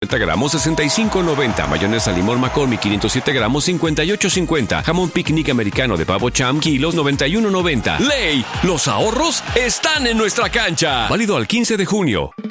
460 gramos, 65.90. Mayonesa limón McCormick, 507 gramos, 58.50. Jamón picnic americano de pavo Cham, kilos, 91.90. ¡Ley! Los ahorros están en nuestra cancha. Válido al 15 de junio.